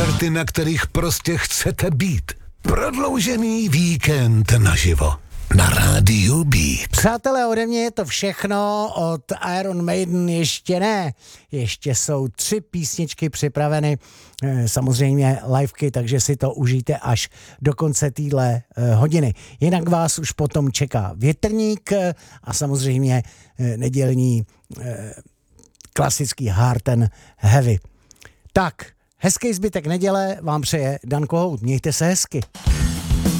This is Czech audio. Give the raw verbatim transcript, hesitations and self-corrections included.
koncerty, na kterých prostě chcete být. Prodloužený víkend naživo na rádiu Beat. Přátelé, ode mě je to všechno, od Iron Maiden ještě ne. Ještě jsou tři písničky připraveny, samozřejmě livky, takže si to užijte až do konce téhle hodiny. Jinak vás už potom čeká Větrník a samozřejmě nedělní klasický Hard and Heavy. Tak, hezký zbytek neděle vám přeje Dan Kohout. Mějte se hezky.